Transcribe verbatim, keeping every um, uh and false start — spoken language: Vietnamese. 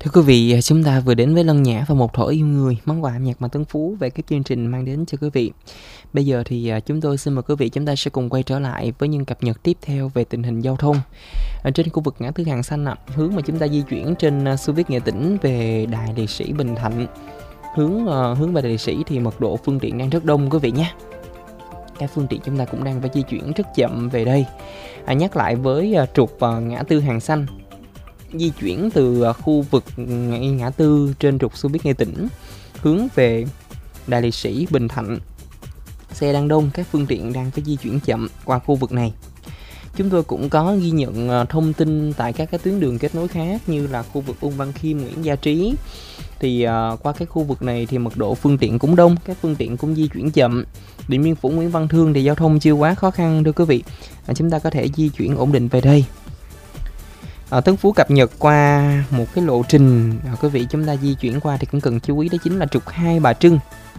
Thưa quý vị, chúng ta vừa đến với Lân Nhã và Một Thuở Yêu Người, món quà âm nhạc mà Tuấn Phú về các chương trình mang đến cho quý vị. Bây giờ thì chúng tôi xin mời quý vị chúng ta sẽ cùng quay trở lại với những cập nhật tiếp theo về tình hình giao thông. Ở trên khu vực ngã tư Hàng Xanh, à, hướng mà chúng ta di chuyển trên Xô Viết Nghệ Tĩnh về Đài Liệt Sĩ Bình Thạnh, hướng uh, hướng về Đài Liệt Sĩ thì mật độ phương tiện đang rất đông quý vị nhé. Các phương tiện chúng ta cũng đang phải di chuyển rất chậm về đây. À, nhắc lại với uh, trục uh, ngã tư Hàng Xanh, di chuyển từ khu vực ngã tư trên trục Xô Viết Nghệ Tĩnh hướng về Đài Liệt Sĩ Bình Thạnh, xe đang đông, các phương tiện đang phải di chuyển chậm qua khu vực này. Chúng tôi cũng có ghi nhận thông tin tại các cái tuyến đường kết nối khác như là khu vực Ung Văn Khiêm, Nguyễn Gia Trí. Thì uh, qua cái khu vực này thì mật độ phương tiện cũng đông, các phương tiện cũng di chuyển chậm. Điện Biên Phủ, Nguyễn Văn Thương thì giao thông chưa quá khó khăn thưa quý vị. À, chúng ta có thể di chuyển ổn định về đây. À, Tuấn Phú cập nhật qua một cái lộ trình à, quý vị chúng ta di chuyển qua thì cũng cần chú ý, đó chính là trục Hai Bà Trưng.